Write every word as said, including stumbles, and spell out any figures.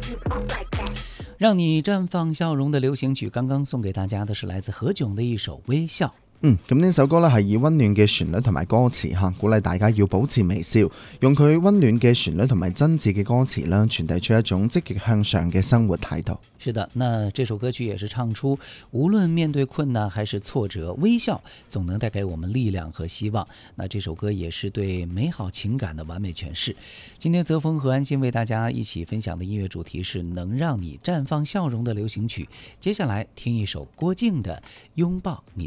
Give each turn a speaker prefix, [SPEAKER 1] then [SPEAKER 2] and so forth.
[SPEAKER 1] 让你绽放笑容的流行曲，刚刚送给大家的是来自何炅的一首《微笑》。
[SPEAKER 2] 嗯，咁呢首歌咧係以溫暖嘅旋律同埋歌詞嚇，鼓勵大家要保持微笑，用佢溫暖嘅旋律同埋真摯嘅歌詞啦，傳遞出一種積極向上嘅生活態度。
[SPEAKER 1] 是的，那這首歌曲也是唱出，無論面對困難還是挫折，微笑總能帶給我們力量和希望。那這首歌也是對美好情感的完美詮釋。今天澤峰和安心為大家一起分享的音樂主題是能讓你綻放笑容的流行曲。接下來聽一首郭靜的《擁抱你》。